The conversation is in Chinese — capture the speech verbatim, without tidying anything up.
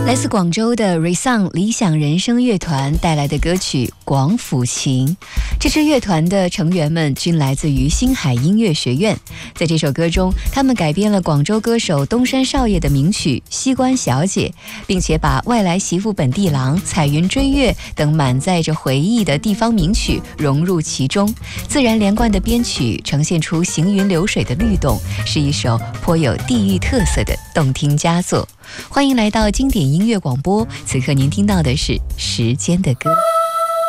来自广州的 Resound 理想人生乐团带来的歌曲《广府情》。这支乐团的成员们均来自于星海音乐学院。在这首歌中，他们改编了广州歌手东山少爷的名曲《西关小姐》，并且把外来媳妇本地郎、彩云追月等满载着回忆的地方名曲融入其中，自然连贯的编曲呈现出行云流水的律动，是一首颇有地域特色的动听佳作。欢迎来到经典音乐广播，此刻您听到的是时间的歌。